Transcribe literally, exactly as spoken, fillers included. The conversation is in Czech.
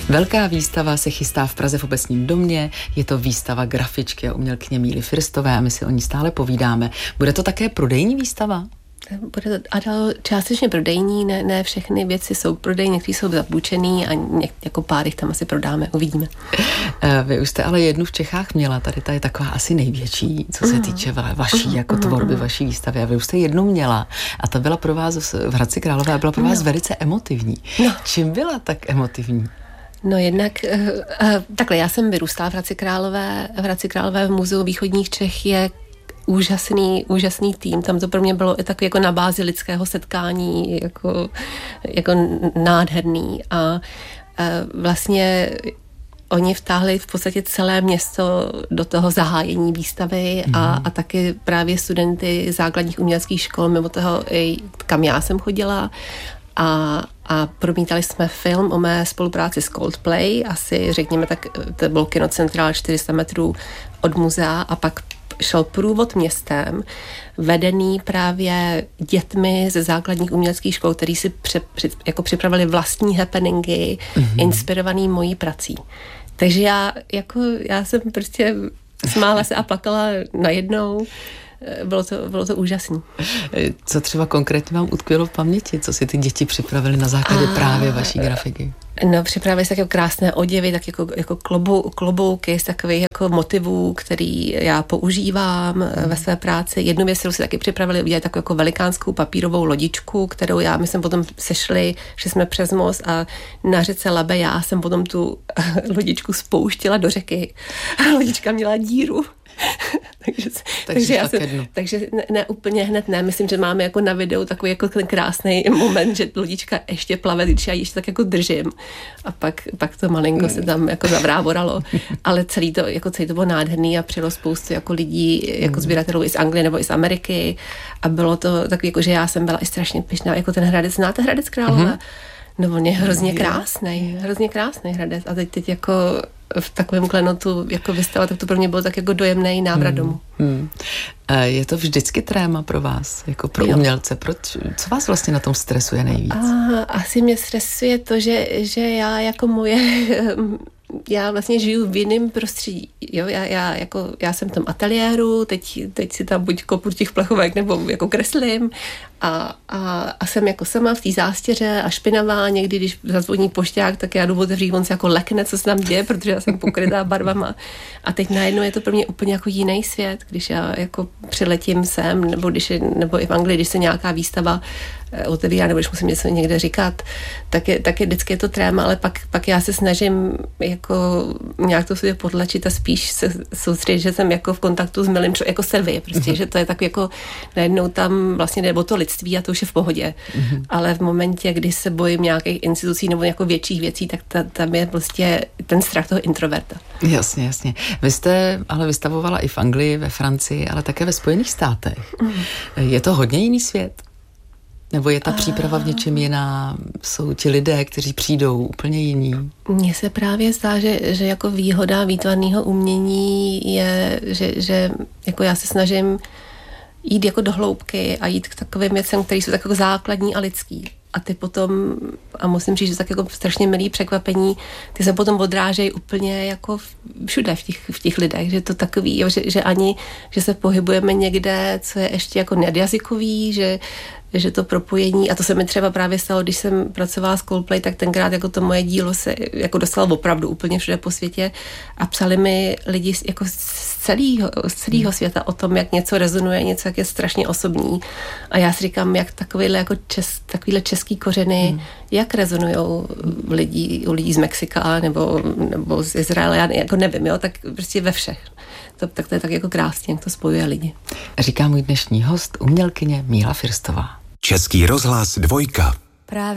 Velká výstava se chystá v Praze v Obecním domě, je to výstava grafičky a umělkyně Míly Firstové a my si o ní stále povídáme. Bude to také prodejní výstava? Bude to částečně prodejní, ne, ne všechny věci jsou prodejní, některé jsou zapůjčený a něk, jako pár jich tam asi prodáme, uvidíme. Vy už jste ale jednu v Čechách měla, tady ta je taková asi největší, co se týče vaší jako tvorby, vaší výstavy. A vy už jste jednu měla a ta byla pro vás v Hradci Králové a byla pro vás no. velice emotivní. No. Čím byla tak emotivní? No jednak, uh, uh, takhle, já jsem vyrůstala v Hradci Králové, v Hradci Králové v Muzeu východních Čech je úžasný, úžasný tým, tam to pro mě bylo i takový jako na bázi lidského setkání, jako, jako nádherný a uh, vlastně oni vtáhli v podstatě celé město do toho zahájení výstavy mm. a, a taky právě studenty základních uměleckých škol, mimo toho, kam já jsem chodila a a promítali jsme film o mé spolupráci s Coldplay, asi řekněme tak, to byl Kinocentrál čtyři sta metrů od muzea a pak šel průvod městem, vedený právě dětmi ze základních uměleckých škol, který si při, při, jako připravili vlastní happeningy, mm-hmm. inspirovaný mojí prací. Takže já, jako, já jsem prostě smála se a plakala najednou. Bylo to, bylo to úžasný. Co třeba konkrétně vám utkvělo v paměti? Co si ty děti připravili na základě a, právě vaší grafiky? No, připravili se jako krásné oděvy, tak jako, jako klobou, klobouky z takových jako motivů, který já používám hmm. ve své práci. Jednu věc, kterou si taky připravili, udělat takovou jako velikánskou papírovou lodičku, kterou já, my jsme potom sešli, že jsme přes most a na řece Labe já jsem potom tu lodičku spouštěla do řeky. A lodička měla díru. takže, takže, já jsem, takže ne, ne úplně hned ne, myslím, že máme jako na videu takový jako ten krásný moment, že lodička ještě plave, když já ji ještě tak jako držím a pak, pak to malinko se tam jako zavrávoralo, ale celý to, jako celý to bylo nádherný a přijelo spoustu jako lidí, jako sběratelů i z Anglie nebo i z Ameriky a bylo to takový, jako že já jsem byla i strašně pyšná, jako ten Hradec, znáte Hradec Králové? Uh-huh. No on je hrozně krásný, hrozně krásný Hradec a teď, teď jako v takovém klenotu jako vystava, tak to pro mě bylo tak jako dojemný návrat domů. Hmm, hmm. Je to vždycky tréma pro vás, jako pro jo. umělce? Proč, co vás vlastně na tom stresuje nejvíc? A, asi mě stresuje to, že, že já jako moje... Já vlastně žiju v jiném prostředí. Jo? Já, já, jako, já jsem v tom ateliéru, teď, teď si tam buď kopu těch plechovek nebo jako kreslím a, a, a jsem jako sama v té zástěře a špinavá. Někdy, když zazvoní pošťák, tak já jdu otevřít, on se jako lekne, co se tam děje, protože já jsem pokrytá barvama. A teď najednou je to pro mě úplně jako jiný svět, když já jako přiletím sem, nebo, když je, nebo i v Anglii, když se nějaká výstava otevírá, nebo když musím něco někde říkat, tak je, tak je vždycky je to tréma, ale pak, pak já se snažím jako nějak to sobě potlačit a spíš se soustředit, že jsem jako v kontaktu s milým člověkem, jako Sylvie, prostě, mm-hmm. že to je tak jako najednou tam vlastně nebo to lidství a to už je v pohodě. Mm-hmm. Ale v momentě, kdy se bojím nějakých institucí nebo jako větších věcí, tak ta, tam je prostě ten strach toho introverta. Jasně, jasně. Vy jste ale vystavovala i v Anglii, ve Francii, ale také ve Spojených státech. Mm-hmm. Je to hodně jiný svět? Nebo je ta příprava v něčem jiná? Jsou ti lidé, kteří přijdou úplně jiní? Mně se právě zdá, že, že jako výhoda výtvarného umění je, že, že jako já se snažím jít jako do hloubky a jít k takovým věcem, které jsou tak jako základní a lidský. A ty potom, a musím říct, že tak jako strašně milý překvapení, ty se potom odrážejí úplně jako všude v těch, v těch lidech, že to takový, jo, že, že ani, že se pohybujeme někde, co je ještě jako nadjazykový, že že to propojení, a to se mi třeba právě stalo, když jsem pracovala s Coldplay, tak tenkrát jako to moje dílo se jako dostalo opravdu úplně všude po světě a psali mi lidi jako z celého, z celého světa o tom, jak něco rezonuje, něco, jak je strašně osobní. A já si říkám, jak takovýhle, jako čes, takovýhle český kořeny, hmm. jak rezonujou lidi, u lidí z Mexika nebo, nebo z Izraele, já jako nevím, jo, tak prostě ve všech. To, tak to je tak jako krásně, jak to spojuje lidi. Říká můj dnešní host, umělkyně Míla Firstová. Český rozhlas dvojka. Právě